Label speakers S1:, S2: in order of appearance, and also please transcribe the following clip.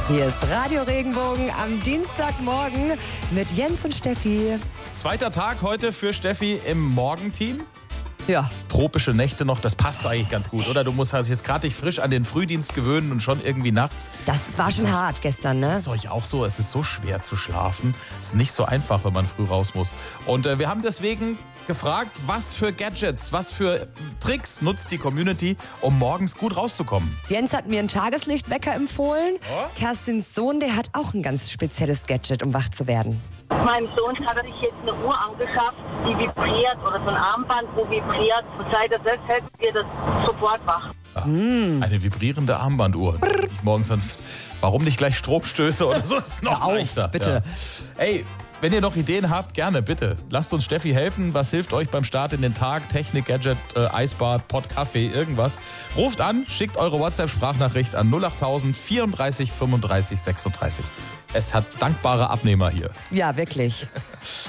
S1: Hier ist Radio Regenbogen am Dienstagmorgen mit Jens und Steffi.
S2: Zweiter Tag heute für Steffi im Morgenteam.
S1: Ja.
S2: Tropische Nächte noch, das passt eigentlich ganz gut, oder? Du musst halt jetzt gerade dich frisch an den Frühdienst gewöhnen und schon irgendwie nachts.
S1: Das war schon hart gestern, ne?
S2: Das ist euch auch so, es ist so schwer zu schlafen. Es ist nicht so einfach, wenn man früh raus muss. Und wir haben deswegen gefragt, was für Gadgets, was für Tricks nutzt die Community, um morgens gut rauszukommen.
S1: Jens hat mir einen Tageslichtwecker empfohlen.
S2: Oh.
S1: Kerstins Sohn, der hat auch ein ganz spezielles Gadget, um wach zu werden.
S3: Meinem Sohn hat sich jetzt eine Uhr angeschafft, die vibriert, oder so ein Armband, wo vibriert. Und seit er das hält, wird er sofort wach.
S2: Eine vibrierende Armbanduhr. Ich morgens dann, warum nicht gleich Stromstöße oder so? Das ist noch
S1: Hör auf,
S2: leichter.
S1: bitte.
S2: Ja. Ey, wenn ihr noch Ideen habt, gerne, bitte. Lasst uns Steffi helfen. Was hilft euch beim Start in den Tag? Technik, Gadget, Eisbad, Pott, Kaffee, irgendwas. Ruft an, schickt eure WhatsApp-Sprachnachricht an 08000 34 35 36. Es hat dankbare Abnehmer hier.
S1: Ja, wirklich.